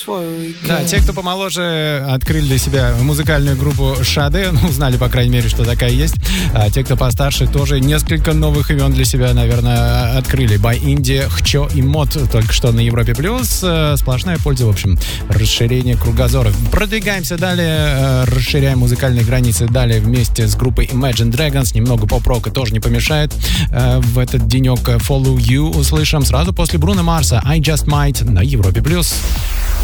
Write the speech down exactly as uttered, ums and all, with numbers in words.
Да, те, кто помоложе, открыли для себя музыкальную группу Шаде, ну, узнали, по крайней мере, что такая есть. А те, кто постарше, тоже несколько новых имен для себя, наверное, открыли. By Indie, Хчо и Мод только что на Европе Плюс. Сплошная польза, в общем, расширение кругозора. Продвигаемся далее, расширяем музыкальные границы далее вместе с группой Imagine Dragons. Немного поп-рока тоже не помешает. В этот денек Follow You услышим сразу после Бруно Марса I Just Might на Европе Плюс.